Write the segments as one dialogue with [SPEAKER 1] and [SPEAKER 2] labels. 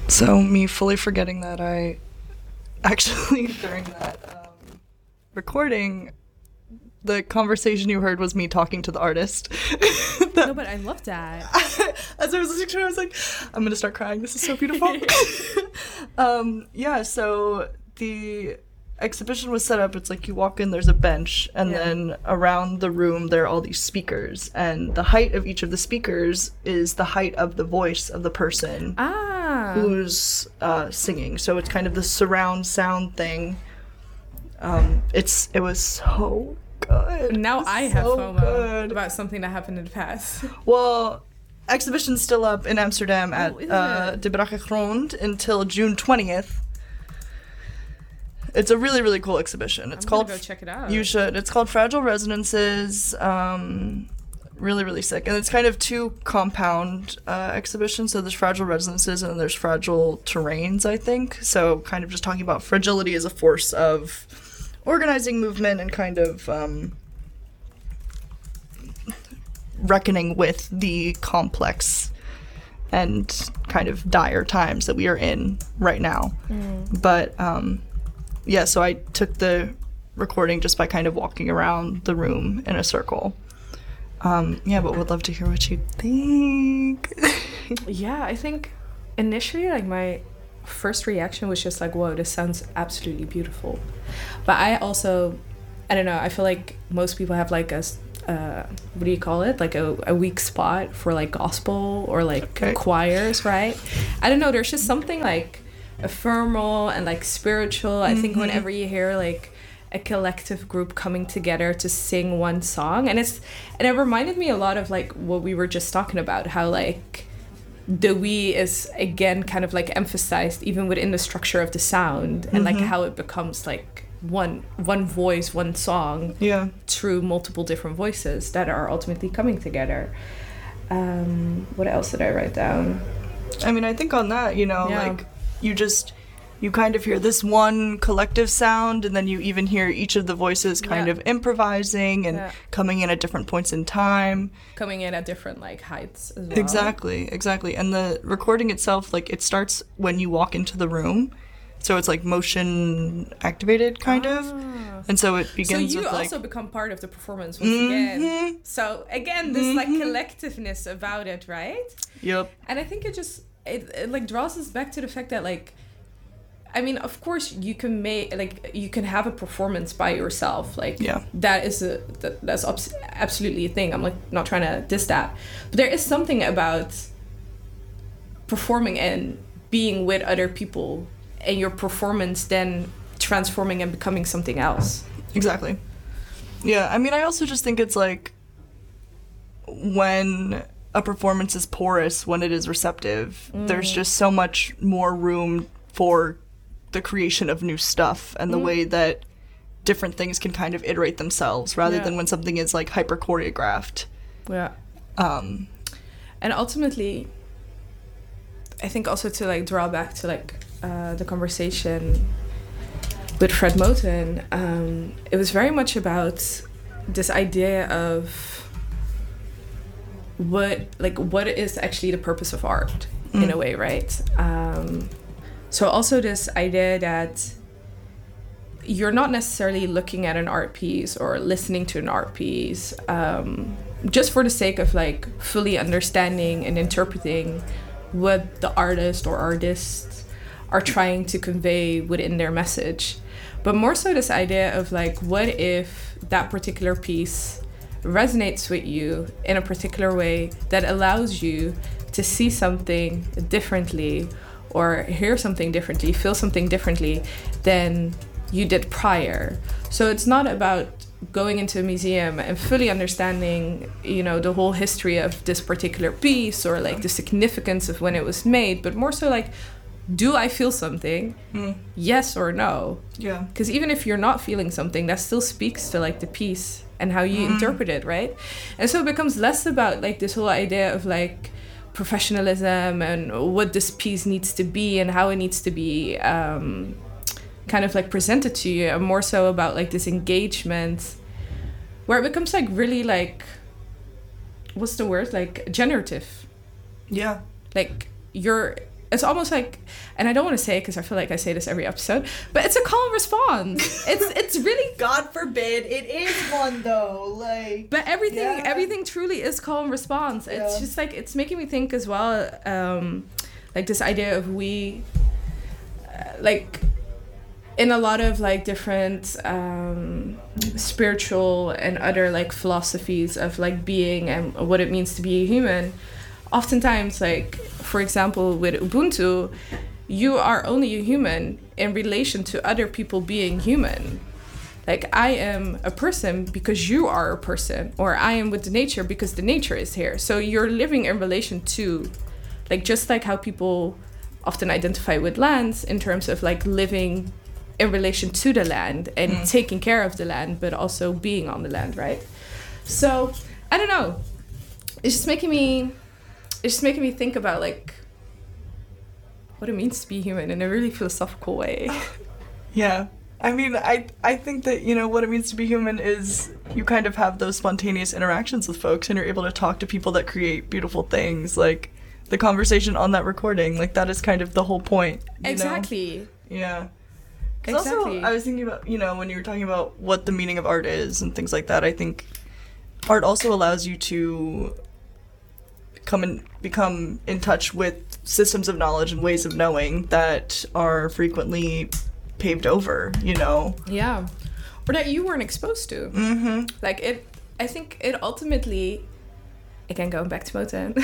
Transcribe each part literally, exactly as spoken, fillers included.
[SPEAKER 1] So me fully forgetting that I actually during that um, recording, the conversation you heard was me talking to the artist.
[SPEAKER 2] No, but I love that.
[SPEAKER 1] As I was listening to it, I was like, I'm gonna start crying. This is so beautiful. um, yeah, so the exhibition was set up. It's like you walk in, there's a bench, and
[SPEAKER 2] Yeah.
[SPEAKER 1] then around the room there are all these speakers, and the height of each of the speakers is the height of the voice of the person
[SPEAKER 2] Ah.
[SPEAKER 1] who's uh, singing. So it's kind of the surround sound thing. Um, it's it was so good.
[SPEAKER 2] Now
[SPEAKER 1] It was
[SPEAKER 2] I have
[SPEAKER 1] so
[SPEAKER 2] FOMO
[SPEAKER 1] good.
[SPEAKER 2] about something that happened in the past.
[SPEAKER 1] Well, exhibition's still up in Amsterdam at
[SPEAKER 2] Oh, is
[SPEAKER 1] uh,
[SPEAKER 2] it?
[SPEAKER 1] De Brakke Grond until June twentieth. It's a really, really cool exhibition. It's
[SPEAKER 2] I'm
[SPEAKER 1] called...
[SPEAKER 2] gonna go check it out.
[SPEAKER 1] You should. It's called Fragile Resonances. Um, really, really sick. And it's kind of two compound uh, exhibitions. So there's Fragile Resonances and then there's Fragile Terrains, I think. So kind of just talking about fragility as a force of organizing movement and kind of um, reckoning with the complex and kind of dire times that we are in right now.
[SPEAKER 2] Mm.
[SPEAKER 1] But um, yeah, so I took the recording just by kind of walking around the room in a circle. Um, yeah, but would love to hear what you think.
[SPEAKER 2] Yeah, I think initially, like, my first reaction was just like, whoa, this sounds absolutely beautiful. But I also, I don't know, I feel like most people have like a, s- uh, what do you call it? Like a, a weak spot for like gospel or like
[SPEAKER 1] Okay.
[SPEAKER 2] choirs, right? I don't know, there's just something like ephemeral and like spiritual. I think
[SPEAKER 1] Mhm.
[SPEAKER 2] whenever you hear like a collective group coming together to sing one song, and it's and it reminded me a lot of like what we were just talking about, how like the we is again kind of like emphasized even within the structure of the sound, and like
[SPEAKER 1] Mhm.
[SPEAKER 2] how it becomes like one one voice, one song
[SPEAKER 1] Yeah.
[SPEAKER 2] through multiple different voices that are ultimately coming together. Um, what else did I write down?
[SPEAKER 1] I mean, I think on that, you know,
[SPEAKER 2] Yeah.
[SPEAKER 1] like, you just, you kind of hear this one collective sound, and then you even hear each of the voices kind
[SPEAKER 2] Yeah.
[SPEAKER 1] of improvising and
[SPEAKER 2] Yeah.
[SPEAKER 1] coming in at different points in time.
[SPEAKER 2] Coming in at different like heights as well.
[SPEAKER 1] Exactly, exactly. And the recording itself, like, it starts when you walk into the room. So it's like motion activated, kind of.
[SPEAKER 2] Ah.
[SPEAKER 1] And so it
[SPEAKER 2] So
[SPEAKER 1] begins
[SPEAKER 2] you
[SPEAKER 1] with like,
[SPEAKER 2] also become part of the performance once
[SPEAKER 1] Mhm.
[SPEAKER 2] again. So again, this like
[SPEAKER 1] Mhm.
[SPEAKER 2] collectiveness about it, right?
[SPEAKER 1] yep,
[SPEAKER 2] And I think it just it, it like draws us back to the fact that like, I mean, of course you can make like you can have a performance by yourself, like
[SPEAKER 1] Yeah.
[SPEAKER 2] that is a that, that's abs- absolutely a thing. I'm like not trying to diss that, but there is something about performing and being with other people, and your performance then transforming and becoming something else.
[SPEAKER 1] exactly. Yeah, I mean, I also just think it's like when a performance is porous, when it is receptive, there's
[SPEAKER 2] Mm.
[SPEAKER 1] just so much more room for the creation of new stuff and the
[SPEAKER 2] Mm.
[SPEAKER 1] way that different things can kind of iterate themselves rather
[SPEAKER 2] Yeah.
[SPEAKER 1] than when something is like hyper choreographed.
[SPEAKER 2] Yeah.
[SPEAKER 1] Um,
[SPEAKER 2] And ultimately, I think also to like draw back to like uh, the conversation with Fred Moten, um, it was very much about this idea of what like what is actually the purpose of art in a
[SPEAKER 1] Mm.
[SPEAKER 2] way, right? Um, so also this idea that you're not necessarily looking at an art piece or listening to an art piece um, just for the sake of like fully understanding and interpreting what the artist or artists are trying to convey within their message, but more so this idea of like, what if that particular piece resonates with you in a particular way that allows you to see something differently or hear something differently, feel something differently than you did prior. So it's not about going into a museum and fully understanding, you know, the whole history of this particular piece or like the significance of when it was made, but more so like, do I feel something?
[SPEAKER 1] mm,
[SPEAKER 2] Yes or no?
[SPEAKER 1] yeah.
[SPEAKER 2] Because even if you're not feeling something, that still speaks to like the piece and how you
[SPEAKER 1] Mhm.
[SPEAKER 2] interpret it, right? And so it becomes less about like this whole idea of like professionalism and what this piece needs to be and how it needs to be um, kind of like presented to you, and more so about like this engagement where it becomes like really like, what's the word? Like generative.
[SPEAKER 1] Yeah.
[SPEAKER 2] Like you're it's almost like, and I don't want to say it because I feel like I say this every episode, but it's a calm response. It's it's really
[SPEAKER 1] God forbid it is one though. Like,
[SPEAKER 2] but everything
[SPEAKER 1] yeah.
[SPEAKER 2] everything truly is calm response.
[SPEAKER 1] Yeah.
[SPEAKER 2] It's just like it's making me think as well, um, like this idea of we, uh, like, in a lot of like different um, spiritual and other like philosophies of like being and what it means to be a human. Oftentimes, like, for example, with Ubuntu, you are only a human in relation to other people being human. Like, I am a person because you are a person, or I am with the nature because the nature is here. So you're living in relation to, like, just like how people often identify with lands in terms of like living in relation to the land and mm. taking care of the land, but also being on the land, right? So, I don't know. It's just making me... It's just making me think about, like, what it means to be human in a really philosophical way.
[SPEAKER 1] Yeah. I mean, I I think that, you know, what it means to be human is you kind of have those spontaneous interactions with folks and you're able to talk to people that create beautiful things. Like, the conversation on that recording, like, that is kind of the whole point. You
[SPEAKER 2] exactly.
[SPEAKER 1] know? Yeah.
[SPEAKER 2] Exactly.
[SPEAKER 1] Also, I was thinking about, you know, when you were talking about what the meaning of art is and things like that, I think art also allows you to come and become in touch with systems of knowledge and ways of knowing that are frequently paved over, you know?
[SPEAKER 2] Yeah. Or that you weren't exposed to.
[SPEAKER 1] Mm-hmm.
[SPEAKER 2] Like, it, I think it ultimately, again, going back to Motown,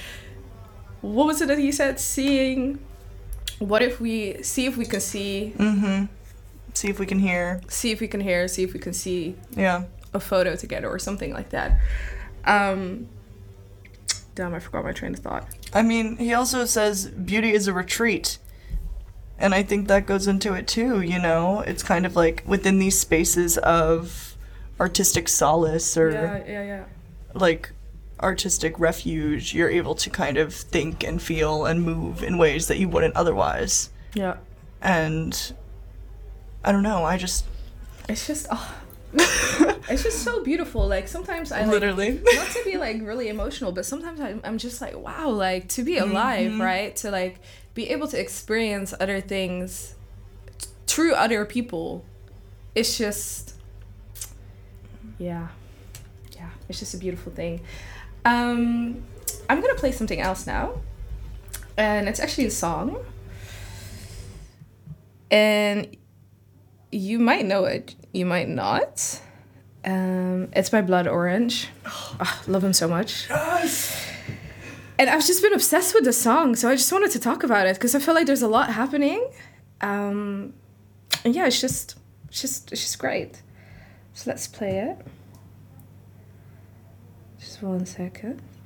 [SPEAKER 2] what was it that he said? Seeing, what if we, see if we can see.
[SPEAKER 1] Mm-hmm. See if we can hear.
[SPEAKER 2] See if we can hear, see if we can see.
[SPEAKER 1] Yeah.
[SPEAKER 2] A photo together or something like that. Um... Damn, I forgot my train of thought.
[SPEAKER 1] I mean, he also says beauty is a retreat. And I think that goes into it too, you know? It's kind of like within these spaces of artistic solace or
[SPEAKER 2] yeah, yeah, yeah.
[SPEAKER 1] like artistic refuge, you're able to kind of think and feel and move in ways that you wouldn't otherwise.
[SPEAKER 2] Yeah.
[SPEAKER 1] And I don't know, I just...
[SPEAKER 2] It's just... Oh. It's just so beautiful. Like, sometimes I like,
[SPEAKER 1] literally
[SPEAKER 2] not to be like really emotional, but sometimes I, I'm just like, wow, like to be alive, mm-hmm. right? To like be able to experience other things t- through other people. It's just, yeah, yeah. It's just a beautiful thing. Um, I'm gonna play something else now, and it's actually a song, and you might know it. You might not. Um, it's by Blood Orange. Oh, I love him so much.
[SPEAKER 1] Yes!
[SPEAKER 2] And I've just been obsessed with the song, so I just wanted to talk about it because I feel like there's a lot happening. Um, and yeah, it's just, it's just, it's just great. So let's play it. Just one second.